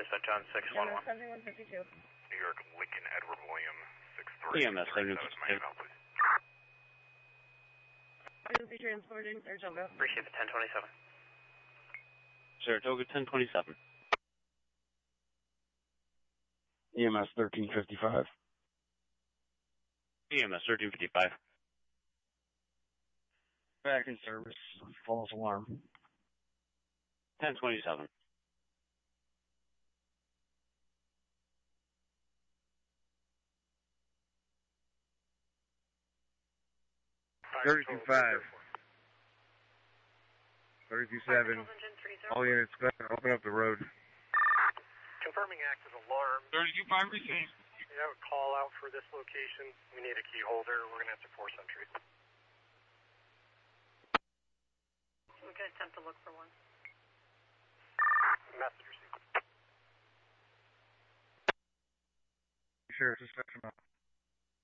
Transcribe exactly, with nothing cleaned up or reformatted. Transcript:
dispatch on six one one. seventy-one fifty-two. New York Lincoln Edward William six three. E M S seventy-one fifty-two. Emergency transporting Saratoga. Appreciate the ten twenty-seven. Saratoga ten twenty-seven. E M S thirteen fifty-five. E M S thirteen fifty-five. Back in service. False alarm. ten twenty-seven. thirty-two five. thirty-two seven. All units, open up the road. Confirming active alarm. thirty-two five received. We have a call out for this location. We need a key holder. We're going to have to force entry. We can attempt to look for one. Message received. Sure, just touch them up.